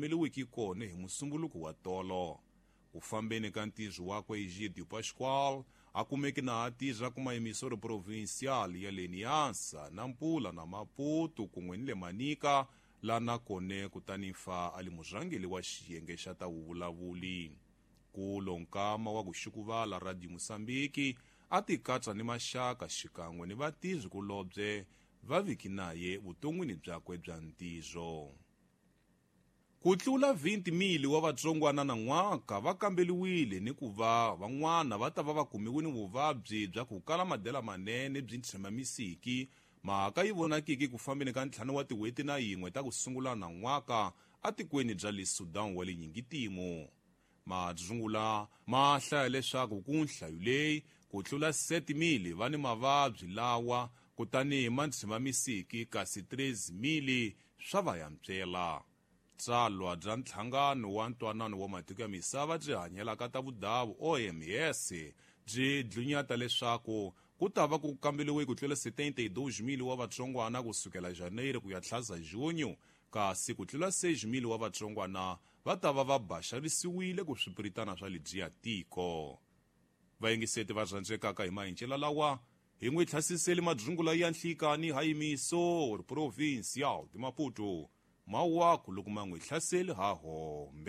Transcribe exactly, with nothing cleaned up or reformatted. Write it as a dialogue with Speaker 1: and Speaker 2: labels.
Speaker 1: meliwiki kona hi musumbuluko wa tolo ku fambeni ka ntizo wakwe Egidio Pascoal a kumeki na a tirha kuma emissora provincial ya le Niassa, Nampula na Maputo kun'we ni le Manica la na kone kutani fa ali murhangeli wa xiyenge xa ta vuvulavuli. Kulo nkama wa ku xukuvala Radio Mosambiki a ti katsa ni maxaka xikan'we ni vatirhi kulobye va viki naye vuton'wini byakwe bya ntizo. Ku tlula vhunti mili wa vatsongwana na n'waka va kambeliwile ni ku va van'wana va ta va va kumiwe ni vuvabyi bya ku kala madyela manene byi tshemamisiki mhaka yi vonakiki ku fambeni ka ntlhanu wa tiweti na yin'we ta ku sungula na n'waka a tikweni bya le Sudan wa le Nyingitimo. Madzungula ma hlaya leswaku ku nhlayo leyi ku tlula sete mili va ni mavabyi lawa kutani ma tshemamisiki kasi treze mili swa va yantswela. Tsalwa bya ntlhangano wa ntwanano wa matiko ya misava byi hanyelaka ta vudavu O M S byi dlunyata leswaku ku ta va ku kambeliwe ku tlula setenta e dois mili wa vatsongwana kusukela Janeiro ku ya tlhasa Junho, kasi ku tlula seis mili wa vatsongwana va ta va va baxarisiwile ku swipiritana swa lebyiya tiko. Vayingiseti va rhandzekaka hi mahincela lawa hi n'wi thlasiseli madzungula ya nhlikani ha yimiso provincial di Maputo mawaku loko ma n'wi hlaseli ha hombe.